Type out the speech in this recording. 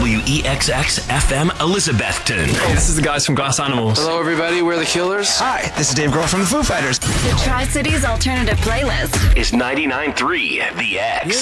WEXX FM Elizabethton. Hey, this is the guys from Glass Animals. Hello, everybody. We're the Killers. Hi, this is Dave Grohl from the Foo Fighters. The Tri-Cities Alternative Playlist Is 99.3 The X.